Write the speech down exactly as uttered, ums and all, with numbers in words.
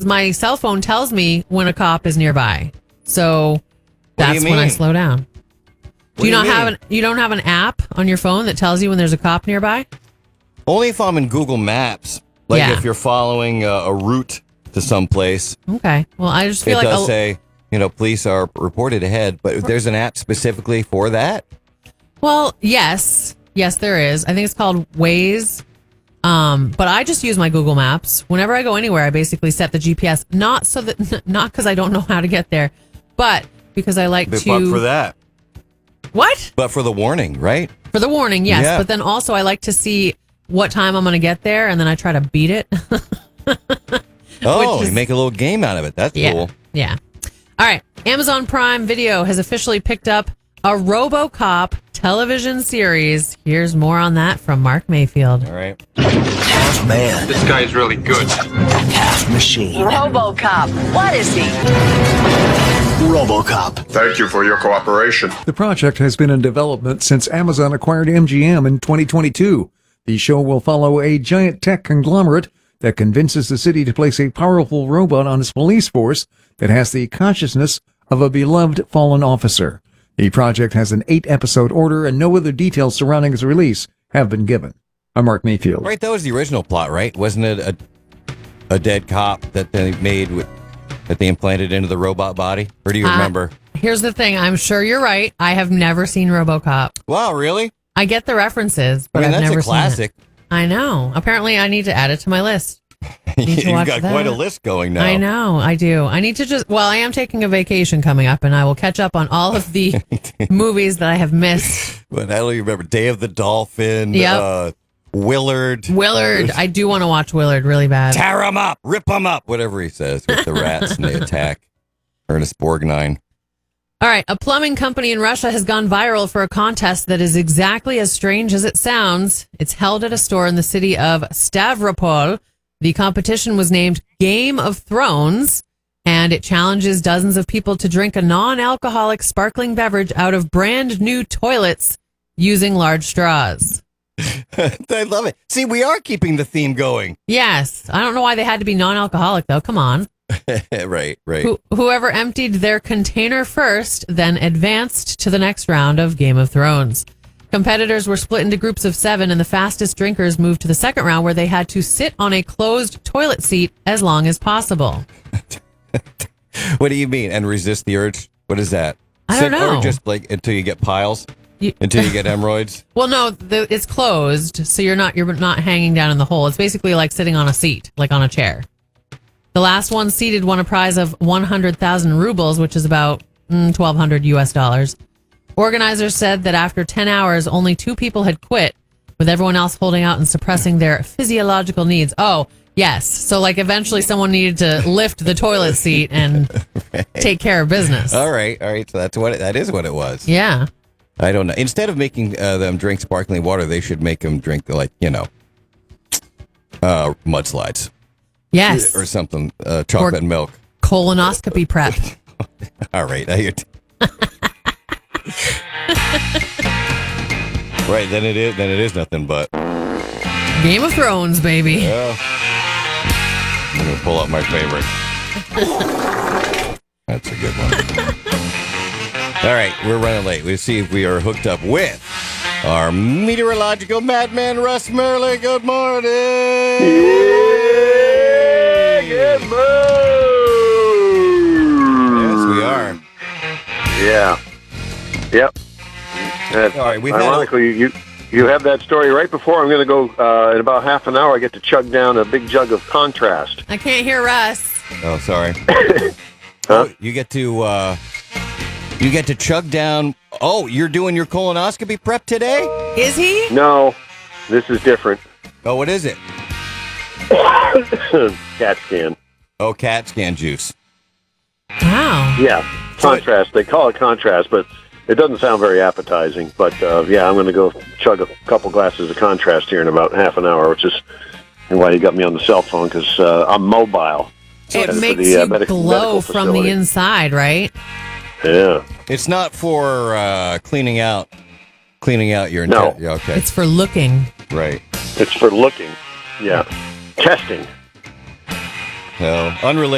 my cell phone tells me when a cop is nearby. So that's when I slow down. Do you, do you not mean? have an you don't have an app on your phone that tells you when there's a cop nearby? Only if I'm in Google Maps. Like yeah. if you're following a, a route to some place. Okay. Well, I just feel it like it does I'll, say, you know, police are reported ahead, but there's an app specifically for that? Well, yes. Yes, there is. I think it's called Waze. Um, but I just use my Google Maps. Whenever I go anywhere, I basically set the G P S, not so that not because I don't know how to get there, but because I like but, to But for that. What? But for the warning, right? For the warning, yes. Yeah. But then also I like to see what time I'm going to get there, and then I try to beat it. Oh, is, you make a little game out of it. That's yeah, cool. Yeah. All right. Amazon Prime Video has officially picked up a RoboCop television series. Here's more on that from Mark Mayfield. All right. Half man. This guy is really good. Half machine. RoboCop. What is he? RoboCop. Thank you for your cooperation. The project has been in development since Amazon acquired M G M in twenty twenty-two. The show will follow a giant tech conglomerate that convinces the city to place a powerful robot on its police force that has the consciousness of a beloved fallen officer. The project has an eight-episode order, and no other details surrounding its release have been given. I'm Mark Mayfield. Right, that was the original plot, right? Wasn't it a a dead cop that they made with that they implanted into the robot body? Or do you remember? Uh, here's the thing. I'm sure you're right. I have never seen RoboCop. Wow, really? I get the references, but I mean, I've that's never a classic. seen it. I know. Apparently, I need to add it to my list. You've got that. quite a list going now. I know. I do. I need to just, well, I am taking a vacation coming up, and I will catch up on all of the movies that I have missed. But I don't even remember. Day of the Dolphin. Yep. Uh, Willard. Willard. I do want to watch Willard really bad. Tear him up. Rip him up. Whatever he says with the rats and they attack Ernest Borgnine. All right. A plumbing company in Russia has gone viral for a contest that is exactly as strange as it sounds. It's held at a store in the city of Stavropol. The competition was named Game of Thrones, and it challenges dozens of people to drink a non-alcoholic sparkling beverage out of brand new toilets using large straws. I love it. See, we are keeping the theme going. Yes. I don't know why they had to be non-alcoholic, though. Come on. Right, right. Who, whoever emptied their container first then advanced to the next round of Game of Thrones. Competitors were split into groups of seven, and the fastest drinkers moved to the second round, where they had to sit on a closed toilet seat as long as possible. What do you mean? And resist the urge? What is that? I sit don't know. Or just like until you get piles? You, until you get hemorrhoids? Well, no, the, it's closed, so you're not you're not hanging down in the hole. It's basically like sitting on a seat, like on a chair. The last one seated won a prize of one hundred thousand rubles, which is about mm, twelve hundred U S dollars. Organizers said that after ten hours, only two people had quit, with everyone else holding out and suppressing their physiological needs. Oh, yes. So, like, eventually someone needed to lift the toilet seat and right. take care of business. All right. All right. So that's what it, that is what it was. Yeah. I don't know. Instead of making uh, them drink sparkling water, they should make them drink, like, you know, uh, mudslides. Yes. Or something. Uh, chocolate or and milk. Colonoscopy prep. All right. I hear t- Right, then it is then it is nothing but Game of Thrones, baby. Yeah. I'm gonna pull out my favorite. That's a good one. All right, we're running late. Let's see if we are hooked up with our meteorological madman Russ Merley. Good morning. Yeah, good morning. Yes, we are. Yeah. Yep. Uh, All right, we've ironically, you you have that story right before I'm going to go. Uh, in about half an hour, I get to chug down a big jug of contrast. I can't hear Russ. Oh, sorry. Huh? Oh, you get to uh, you get to chug down. Oh, you're doing your colonoscopy prep today? Is he? No, this is different. Oh, what is it? Cat scan. Oh, CAT scan juice. Wow. Yeah, contrast. They call it contrast, but it doesn't sound very appetizing. But uh, yeah, I'm going to go chug a couple glasses of contrast here in about half an hour, which is why you got me on the cell phone, because uh, I'm mobile. It And makes for the, uh, you medical- glow medical from the facility. inside, right? Yeah. It's not for uh, cleaning out cleaning out your No. inte- yeah, okay. It's for looking. Right. It's for looking. Yeah. Testing. No, unrelated.